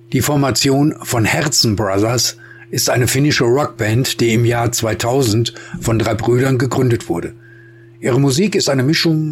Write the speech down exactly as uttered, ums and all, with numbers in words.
Die Formation von Herzen Brothers ist eine finnische Rockband, die im Jahr zweitausend von drei Brüdern gegründet wurde. Ihre Musik ist eine Mischung